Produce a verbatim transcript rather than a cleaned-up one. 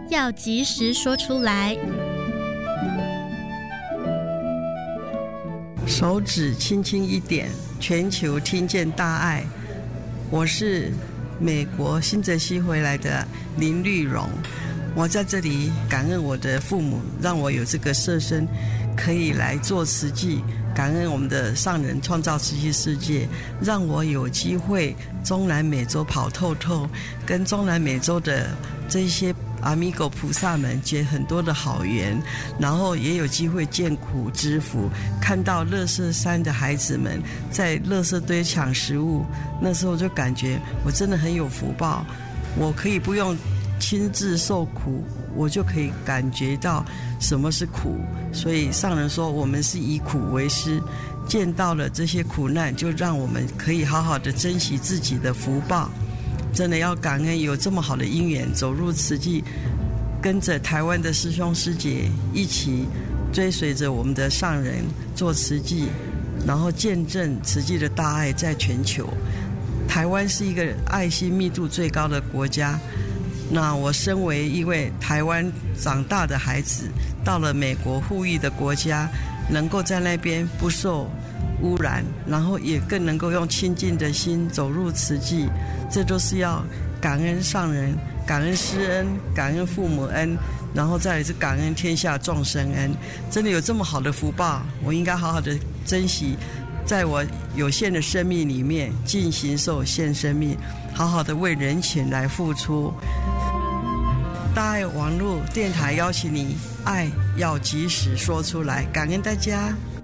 要及时说出来。 手指轻轻一点，全球听见大爱。我是美国新泽西回来的林绿荣，我在这里感恩我的父母，让我有这个设身可以来做慈济，感恩我们的上人创造慈济世界，让我有机会中南美洲跑透透，跟中南美洲的这些阿弥陀菩萨们结很多的好缘，然后也有机会见苦知福，看到垃圾山的孩子们在垃圾堆抢食物，那时候就感觉我真的很有福报，我可以不用亲自受苦，我就可以感觉到什么是苦。所以上人说我们是以苦为师，见到了这些苦难，就让我们可以好好的珍惜自己的福报。真的要感恩有这么好的因缘走入慈济，跟着台湾的师兄师姐一起追随着我们的上人做慈济，然后见证慈济的大爱在全球。台湾是一个爱心密度最高的国家，那我身为一位台湾长大的孩子，到了美国富裕的国家，能够在那边不受污染，然后也更能够用亲近的心走入慈济，这都是要感恩上人，感恩师恩，感恩父母恩，然后再来是感恩天下众生恩。真的有这么好的福报，我应该好好的珍惜，在我有限的生命里面尽形寿献生命，好好的为人群来付出。大爱网络电台邀请你，爱要及时说出来，感恩大家。